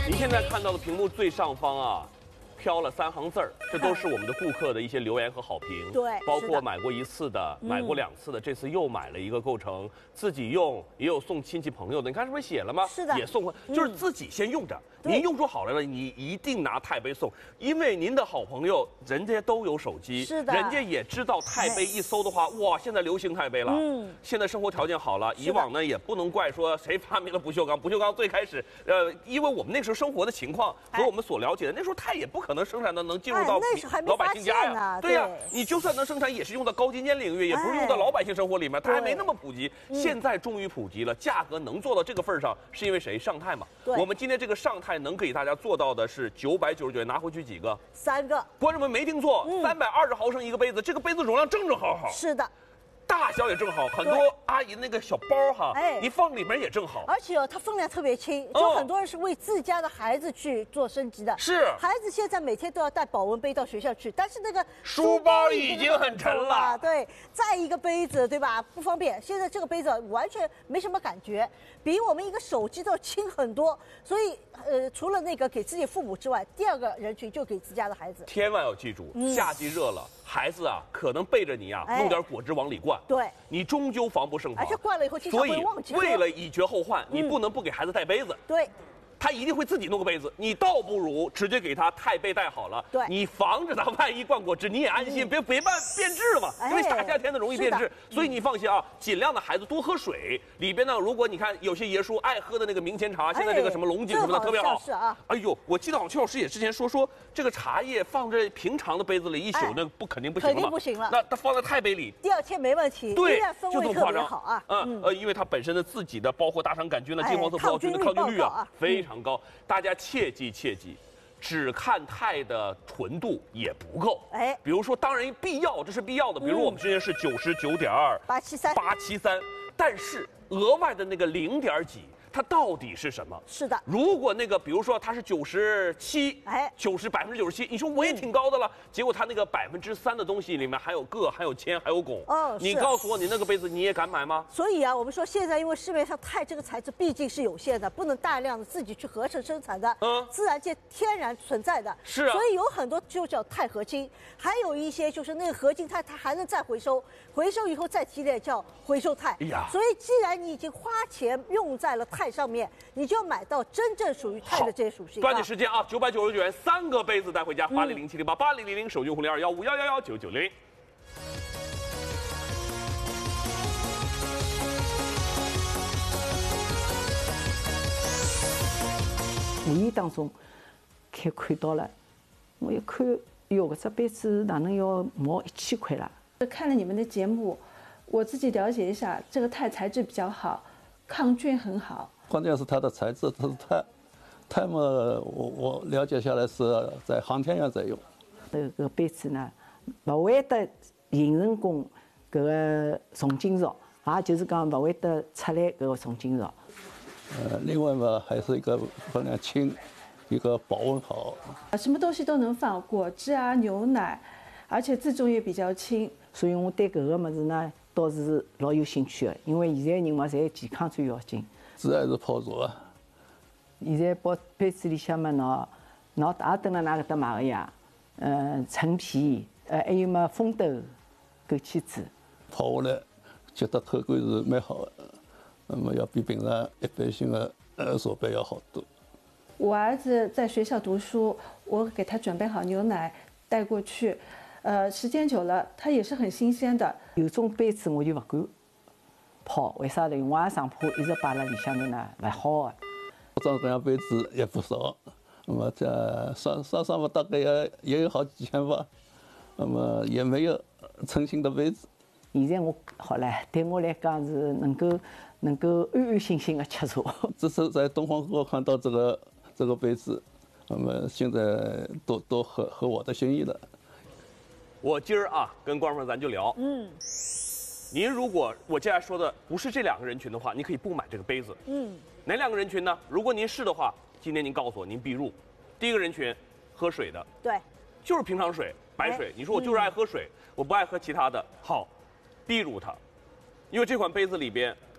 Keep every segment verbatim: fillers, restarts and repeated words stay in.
您现在看到的屏幕最上方啊，飘了三行字儿，这都是我们的顾客的一些留言和好评。 对， 包括买过一次的，买过两次的，这次又买了一个构成，自己用也有送亲戚朋友的。你看是不是写了吗？ 是的， 也送过，就是自己先用着。您用出好来了，你一定拿钛杯送，因为您的好朋友人家都有手机， 是的， 人家也知道钛杯一搜的话，哇，现在流行钛杯了。嗯，现在生活条件好了，以往呢也不能怪说谁发明了不锈钢，不锈钢最开始，呃，因为我们那时候生活的情况和我们所了解的，那时候钛也不可能生产的能进入到老百姓家呀。对呀，你就算能生产，也是用到高精尖领域，也不是用到老百姓生活里面，它还没那么普及。现在终于普及了，价格能做到这个份上，是因为谁？上钛嘛。我们今天这个上钛能给大家做。做到的是九百九十九元，拿回去几个？ 三个。 观众们没听错，三百二十毫升一个杯子，这个杯子容量正正好好。 是的。 大小也正好，很多阿姨那个小包哈，哎，你放里面也正好。 而且哦，它分量特别轻，就很多人是为自家的孩子去做升级的。 是， 孩子现在每天都要带保温杯到学校去，但是那个书包已经很沉了。 对，再一个杯子，对吧？不方便。现在这个杯子完全没什么感觉，比我们一个手机都要轻很多。所以，呃，除了那个给自己父母之外，第二个人群就给自家的孩子。 千万要记住，夏季热了，孩子啊，可能背着你啊，弄点果汁往里灌。 对， 你终究防不胜防， 而且灌了以后经常会忘记喝。 所以为了以绝后患，你不能不给孩子带杯子。 对。 他一定会自己弄个杯子，你倒不如直接给他钛杯带好了。 对， 你防着他万一灌果汁，你也安心，别别办变质嘛。因为大夏天的容易变质，所以你放心啊，尽量的孩子多喝水。里边呢，如果你看有些爷叔爱喝的那个明前茶，现在这个什么龙井什么的特别好。 是啊。 哎呦，我记得好像邱老师也之前说说这个茶叶放在平常的杯子里一宿，那不肯定不行了。 肯定不行了。 那它放在钛杯里， 第二天没问题。 对， 就这么夸张。好啊。 嗯呃，因为它本身的自己的包括大肠杆菌的金黄色葡萄菌的抗菌率啊非常高，大家。切记切记，只看钛的纯度也不够。哎，比如说，当然必要，这是必要的。比如我们之前是九十九点二八七三八七三，但是额外的那个零点几。它到底是什么？ 是的， 如果那个，比如说它是九十七，哎，九十百分之九十七，你说我也挺高的了。结果它那个百分之三的东西里面还有铬，还有铅，还有汞。哦，你告诉我，你那个杯子你也敢买吗？ 所以啊，我们说现在因为市面上钛这个材质毕竟是有限的，不能大量的自己去合成生产的，嗯，自然界天然存在的。 是啊， 所以有很多就叫钛合金，还有一些就是那个合金它它还能再回收，回收以后再提炼叫回收钛。哎呀，所以既然你已经花钱用在了钛上面，你就要买到真正属于钛的这些属性。 抓紧时间啊，九百九十九元三个杯子带回家，八零零七零八八零零零手机用户零二幺五幺幺幺九九零零。 无意当中看看到了，我一看，哟，这杯子哪能要毛一千块了？ 看了你们的节目，我自己了解一下，这个钛材质比较好，抗菌很好。 关键是它的材质，它是钛，钛嘛，我我了解下来是在航天员在用。 这个杯子呢，不会得形成功搿个重金属，也就是讲不会得出来搿个重金属。 呃，另外嘛，还是一个分量轻，一个保温好。 什么东西都能放，果汁啊、牛奶，而且自重也比较轻， 所以我对搿个物事呢倒是老有兴趣的，因为现在人嘛，侪健康最要紧。 主要是泡茶啊。 现在包杯子里向嘛，喏，喏也蹲辣㑚搿搭买个呀，呃，陈皮，呃，还有嘛蜂豆、枸杞子。 泡下来，觉得口感是蛮好的，那么要比平常一般性的呃茶杯要好多。 我儿子在学校读书，我给他准备好牛奶带过去，呃，时间久了，他也是很新鲜的。 有种杯子我就不敢泡，为啥呢？我也上铺一直摆辣里向头呢，不好的。 装这样杯子也不少，那么这算算算吧，大概也也有好几千吧，那么也没有成型的杯子。 现在我好了，对我来讲是能够能够安安心心的吃茶。 这次在东方河看到这个这个杯子，那么现在都都合合我的心意了。 我今儿啊跟观众们咱就聊，嗯，您如果我接下来说的不是这两个人群的话，你可以不买这个杯子，嗯。哪两个人群呢？如果您是的话，今天您告诉我您必入。第一个人群，喝水的， 对， 就是平常水，白水。哎、你说我就是爱喝水，嗯、我不爱喝其他的，好，必入它，因为这款杯子里边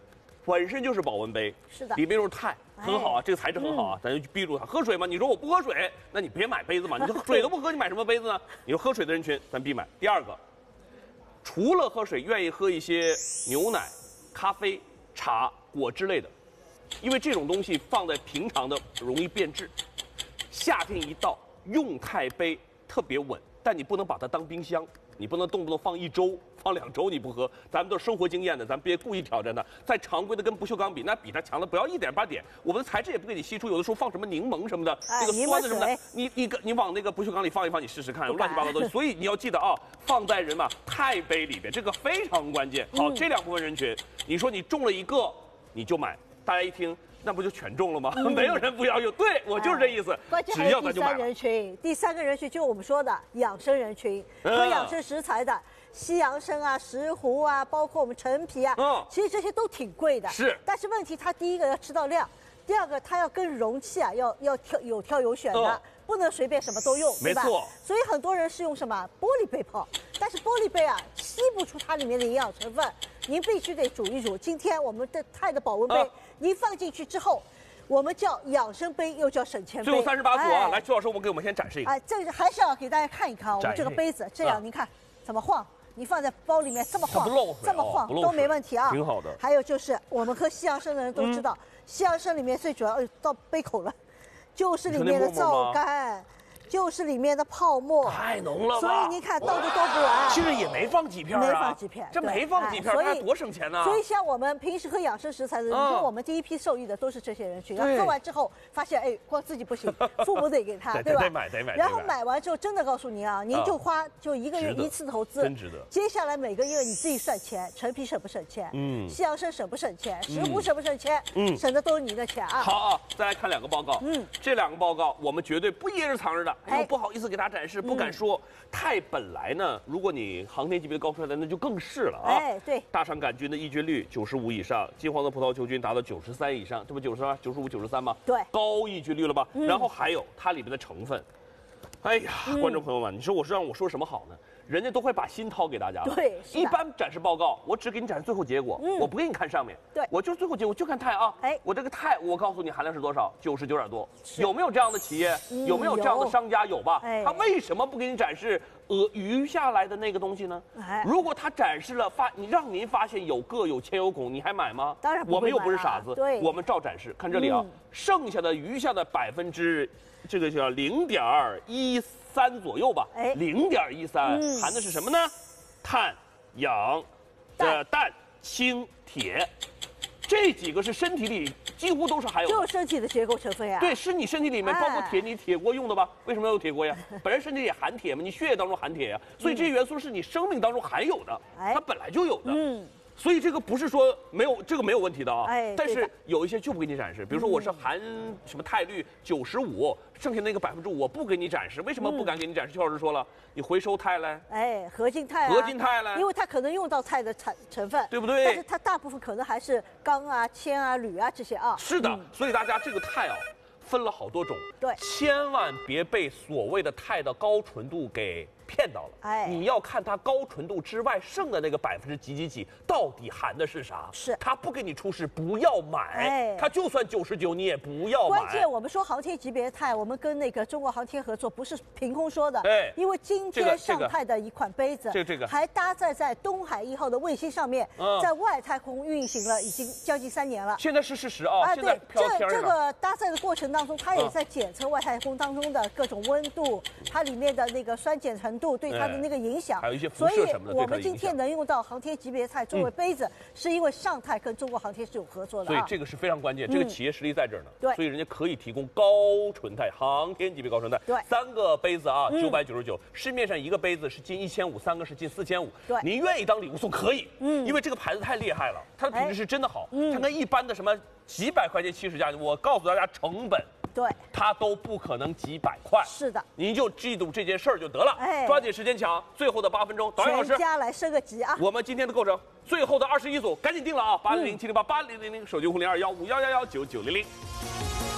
本身就是保温杯， 是的， 里面用钛，很好啊，这个材质很好啊，咱就逼住它喝水嘛。你说我不喝水，那你别买杯子嘛。你说水都不喝，你买什么杯子呢？你说喝水的人群，咱必买。第二个，除了喝水，愿意喝一些牛奶、咖啡、茶、果汁类的，因为这种东西放在平常的容易变质，夏天一到，用钛杯特别稳，但你不能把它当冰箱。你不能动不动放一周、放两周你不喝，咱们都是生活经验的，咱别故意挑战它。在常规的跟不锈钢比，那比它强的不要一点半点。我们的材质也不给你吸出，有的时候放什么柠檬什么的， 哎、 那个酸的什么的，你你你往那个不锈钢里放一放，你试试看，乱七八糟的东西。所以你要记得啊，放在人嘛钛杯里边，这个非常关键。好，嗯、这两部分人群，你说你中了一个，你就买，大家一听。那不就全中了吗？嗯、没有人不要用，对我就是这意思。 关键还有第三人群，第三个人群就是我们说的养生人群，喝养生食材的，西洋参啊、石斛啊，包括我们陈皮啊，嗯，其实这些都挺贵的。 是， 但是问题它第一个要吃到量，第二个它要跟容器啊要要挑有挑有选的。嗯，不能随便什么都用，对吧？ 没错。 所以很多人是用什么玻璃杯泡，但是玻璃杯啊吸不出它里面的营养成分，您必须得煮一煮。今天我们的钛的保温杯，啊、您放进去之后，我们叫养生杯，又叫省钱杯。 最后三十八组啊，哎、来，曲老师，我们给我们先展示一个。 啊，这个还是要给大家看一看啊，我们这个杯子，这样您看、啊、怎么晃。你放在包里面这么晃，这么晃、哦、都没问题啊， 挺好的。 还有就是我们喝西洋参的人都知道，嗯、西洋参里面最主要，哎，到杯口了。就是里面的皂苷，就是里面的泡沫， 太浓了吧！ 所以你看倒的都不完。 其实也没放几片啊， 没放几片， 这没放几片，它多省钱呢。 所以像我们平时喝养生食材的人，你说我们第一批受益的都是这些人群，然后喝完之后发现，哎，光自己不行，父母得给他，对吧？ 得买得买。 然后买完之后，真的告诉您啊，您就花就一个月一次投资， 真值得。 接下来每个月你自己算钱，陈皮省不省钱？嗯，西洋参省不省钱？石斛省不省钱？嗯，省的都是你的钱啊。 好啊，再来看两个报告。嗯，这两个报告。我们绝对不掖着藏着的，哎呦，不好意思给大家展示，不敢说。钛本来呢，如果你航天级别高出来的，那就更是了啊。 哎，对。 大肠杆菌的抑菌率九十五以上，金黄色葡萄球菌达到九十三以上，这不九十三、九十五、九十三吗？ 对， 高抑菌率了吧？然后还有它里面的成分，哎呀，观众朋友们，你说我是让我说什么好呢？人家都会把心掏给大家了。 对， 一般展示报告，我只给你展示最后结果，嗯、我不给你看上面。 对， 我就是最后结果，就看钛啊。哎，我这个钛，我告诉你含量是多少，九十九点多。有没有这样的企业？嗯、有没有这样的商家？有吧？哎，他为什么不给你展示呃余下来的那个东西呢？哎，如果他展示了发，你让您发现有个有铅有汞，你还买吗？ 当然不会买。 我们又不是傻子， 对， 我们照展示。看这里啊，嗯、剩下的余下的百分之，这个叫零点一。三左右吧，哎，零点一三含的是什么呢？碳、氧、呃氮、氢、铁，这几个是身体里几乎都是含有的， 就是身体的结构成分呀。 对，是你身体里面包括铁，你铁锅用的吧？为什么要用铁锅呀？本身身体也含铁嘛，你血液当中含铁呀，所以这些元素是你生命当中含有的，它本来就有的。嗯。所以这个不是说没有这个没有问题的啊，哎，但是有一些就不给你展示，比如说我是含什么钛率九十五，剩下那个百分之五我不给你展示，为什么不敢给你展示？邱老师说了，你回收钛嘞， 哎，合金钛， 合金钛嘞， 因为它可能用到钛的成成分， 对不对？ 但是它大部分可能还是钢啊、铅啊、铝啊这些啊。 是的，所以大家这个钛啊，分了好多种， 对， 千万别被所谓的钛的高纯度给骗到了。哎，你要看它高纯度之外剩的那个百分之几几几到底含的是啥？ 是， 它不给你出示，不要买。哎，它就算九十九，你也不要买。 关键我们说航天级别钛，我们跟那个中国航天合作，不是凭空说的。 哎， 因为今天上钛的一款杯子， 这个这个还搭载在东海一号的卫星上面，嗯、在外太空运行了已经将近三年了。 现在是事实啊！啊， 对，这这个搭载的过程当中，它也在检测外太空当中的各种温度，它里面的那个酸碱程度对它的那个影响， 还有一些辐射什么的。 所以我们今天能用到航天级别钛作为杯子，是因为上钛跟中国航天是有合作的。 所以这个是非常关键，这个企业实力在这儿呢。 对， 所以人家可以提供高纯钛，航天级别高纯钛。 对， 三个杯子啊，九百九十九，市面上一个杯子是近一千五，三个是近四千五。 对， 您愿意当礼物送可以，嗯，因为这个牌子太厉害了，它的品质是真的好，它跟一般的什么几百块钱起始价，我告诉大家成本。 对， 它都不可能几百块。 是的， 您就记住这件事儿就得了。哎，抓紧时间抢，最后的八分钟，导演老师， 全家来升个级啊！ 我们今天的构成，最后的二十一组，赶紧定了啊！八零零七零八八零零零手机五零二幺五幺幺幺九九零零。